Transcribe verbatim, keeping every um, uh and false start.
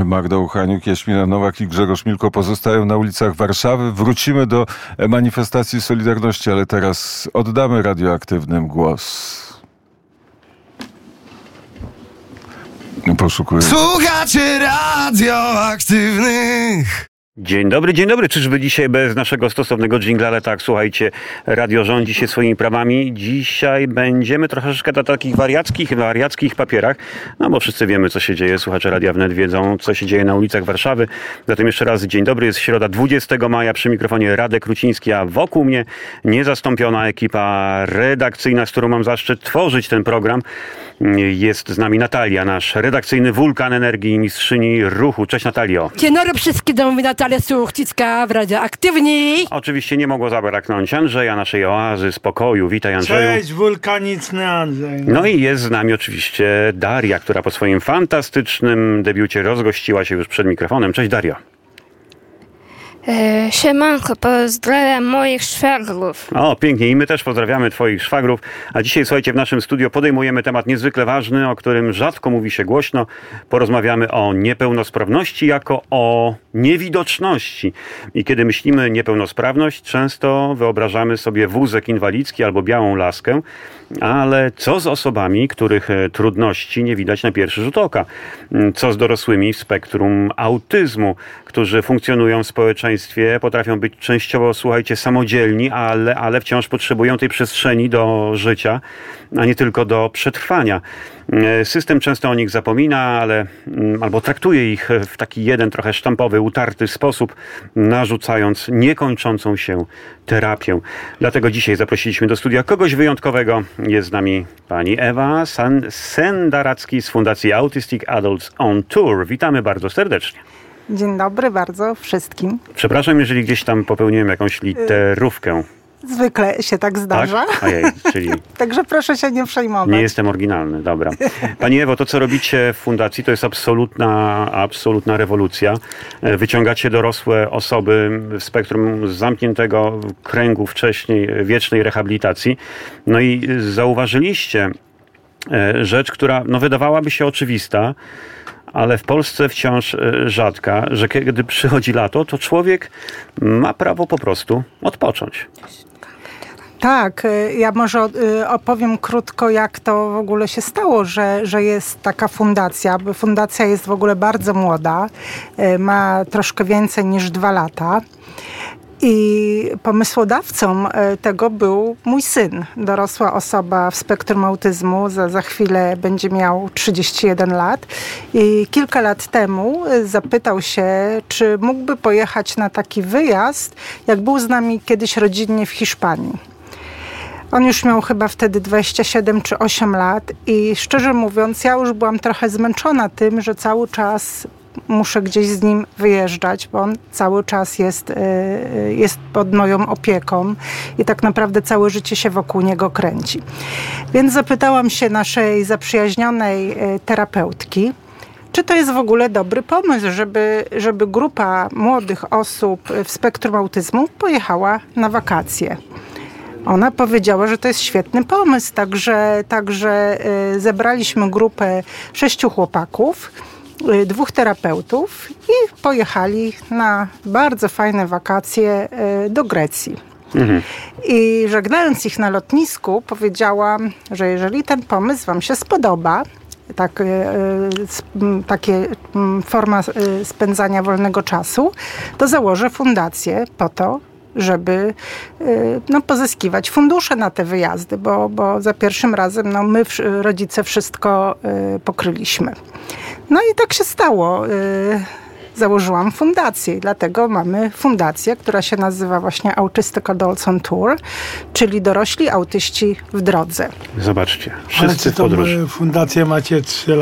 Magda Uchaniuk, Jaśmina Nowak i Grzegorz Milko pozostają na ulicach Warszawy. Wrócimy do manifestacji Solidarności, ale teraz oddamy radioaktywnym głos. Poszukuję. Słuchacie radioaktywnych. Dzień dobry, dzień dobry. Czyżby dzisiaj bez naszego stosownego dżingla, ale tak, słuchajcie, radio rządzi się swoimi prawami. Dzisiaj będziemy troszeczkę na takich wariackich, wariackich papierach, no bo wszyscy wiemy, co się dzieje. Słuchacze Radia Wnet wiedzą, co się dzieje na ulicach Warszawy. Zatem jeszcze raz dzień dobry. Jest środa dwudziestego maja, przy mikrofonie Radek Ruciński, a wokół mnie niezastąpiona ekipa redakcyjna, z którą mam zaszczyt tworzyć ten program. Jest z nami Natalia, nasz redakcyjny wulkan energii, mistrzyni ruchu. Cześć, Natalio. Dzień dobry wszystkim, to mówi Natalia Suchcicka w Radioaktywni. Oczywiście nie mogło zabraknąć Andrzeja, naszej oazy spokoju. Witaj, Andrzeju. Cześć, wulkaniczny Andrzej. No i jest z nami oczywiście Daria, która po swoim fantastycznym debiucie rozgościła się już przed mikrofonem. Cześć, Dario. E, siemanko, pozdrawiam moich szwagrów. O, pięknie. I my też pozdrawiamy twoich szwagrów. A dzisiaj, słuchajcie, w naszym studio podejmujemy temat niezwykle ważny, o którym rzadko mówi się głośno. Porozmawiamy o niepełnosprawności jako o niewidoczności. I kiedy myślimy niepełnosprawność, często wyobrażamy sobie wózek inwalidzki albo białą laskę. Ale co z osobami, których trudności nie widać na pierwszy rzut oka? Co z dorosłymi w spektrum autyzmu, którzy funkcjonują w społeczeństwie, potrafią być częściowo, słuchajcie, samodzielni, ale, ale wciąż potrzebują tej przestrzeni do życia, a nie tylko do przetrwania. System często o nich zapomina, ale albo traktuje ich w taki jeden trochę sztampowy, utarty sposób, narzucając niekończącą się terapię. Dlatego dzisiaj zaprosiliśmy do studia kogoś wyjątkowego. Jest z nami pani Ewa San- Sendaracki z Fundacji Autistic Adults on Tour. Witamy bardzo serdecznie. Dzień dobry bardzo wszystkim. Przepraszam, jeżeli gdzieś tam popełniłem jakąś literówkę. Zwykle się tak zdarza. Tak? Ojej, czyli... Także proszę się nie przejmować. Nie jestem oryginalny, dobra. Pani Ewo, to co robicie w fundacji, to jest absolutna, absolutna rewolucja. Wyciągacie dorosłe osoby w spektrum zamkniętego kręgu wcześniej wiecznej rehabilitacji. No i zauważyliście rzecz, która no, wydawałaby się oczywista, ale w Polsce wciąż rzadka, że kiedy przychodzi lato, to człowiek ma prawo po prostu odpocząć. Tak, ja może opowiem krótko, jak to w ogóle się stało, że, że jest taka fundacja. Bo fundacja jest w ogóle bardzo młoda, ma troszkę więcej niż dwa lata. I pomysłodawcą tego był mój syn, dorosła osoba w spektrum autyzmu, za, za chwilę będzie miał trzydzieści jeden lat. I kilka lat temu zapytał się, czy mógłby pojechać na taki wyjazd, jak był z nami kiedyś rodzinnie w Hiszpanii. On już miał chyba wtedy dwadzieścia siedem czy osiem lat i szczerze mówiąc, ja już byłam trochę zmęczona tym, że cały czas muszę gdzieś z nim wyjeżdżać, bo on cały czas jest, jest pod moją opieką i tak naprawdę całe życie się wokół niego kręci. Więc zapytałam się naszej zaprzyjaźnionej terapeutki, czy to jest w ogóle dobry pomysł, żeby, żeby grupa młodych osób w spektrum autyzmu pojechała na wakacje. Ona powiedziała, że to jest świetny pomysł, także, także zebraliśmy grupę sześciu chłopaków, dwóch terapeutów i pojechali na bardzo fajne wakacje do Grecji. Mhm. I żegnając ich na lotnisku powiedziałam, że jeżeli ten pomysł wam się spodoba, tak, takie forma spędzania wolnego czasu, to założę fundację po to, żeby no, pozyskiwać fundusze na te wyjazdy, bo, bo za pierwszym razem no, my rodzice wszystko y, pokryliśmy. No i tak się stało. Y, założyłam fundację i dlatego mamy fundację, która się nazywa właśnie Autistic Adults on Tour, czyli dorośli autyści w drodze. Zobaczcie, wszyscy wszyscy w podróż. podróży. Fundację macie trzy